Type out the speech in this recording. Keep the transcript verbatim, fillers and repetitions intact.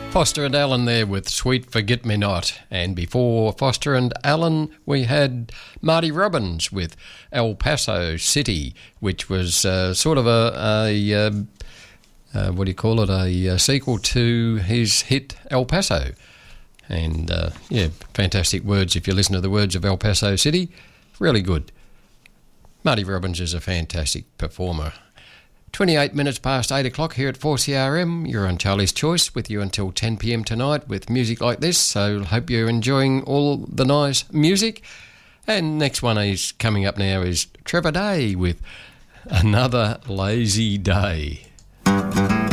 Foster and Allen there with Sweet Forget Me Not. And before Foster and Allen, we had Marty Robbins with El Paso City, which was uh, sort of a, a uh, uh, what do you call it, a, a sequel to his hit El Paso. And, uh, yeah, fantastic words if you listen to the words of El Paso City. Really good. Marty Robbins is a fantastic performer. twenty-eight minutes past eight o'clock here at four C R M. You're on Charlie's Choice with you until ten p m tonight with music like this. So hope you're enjoying all the nice music. And next one is coming up now is Trevor Day with Another Lazy Day.